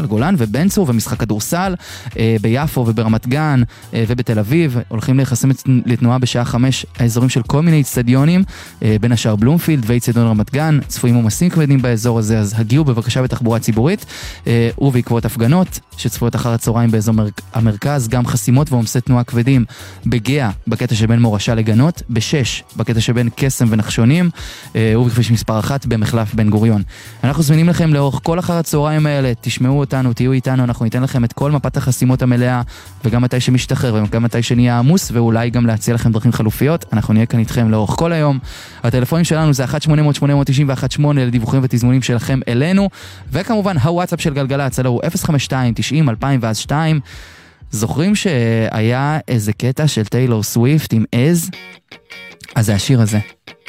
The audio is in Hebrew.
אייל גולן, ובן צור ומשחק כדורסל ביפו וברמת גן ובתל אביב, הולכים להיחסם לתנועה בשעה 5 האזורים של כל מיני אצטדיונים, בין השאר בלומפילד ואצטדיון רמת גן, צפויים עומסים כבדים באזור הזה, אז הגיעו בבקשה בתחבורה ציבורית, ובעקבות הפגנות שצפויות אחר הצהריים באזור המרכז, גם חסימות ועומסי תנועה כבדים בגאה, בקטע שבין מורשה לגנות, ב6 בקטע שבין קסם ונחשונים, ובכביש מספר 1 במחלף בן גוריון. אנחנו זמינים לכם לאורך כל אחר הצהריים האלה, תשמעו אותנו, תהיו איתנו, אנחנו ניתן לכם את כל מפת החסימות המלאה, וגם מתי שמשתחרר, וגם מתי שנהיה עמוס, ואולי גם להציע לכם דרכים חלופיות. אנחנו נהיה כאן איתכם לאורך כל היום. הטלפונים שלנו זה 1-800-891-8 לדיווחים ותזמונים שלכם אלינו, וכמובן הוואטסאפ של גלגלצ, הוא 052-90-2002. זוכרים שהיה איזה קטע של טיילור סוויפט עם אז? אז זה השיר הזה.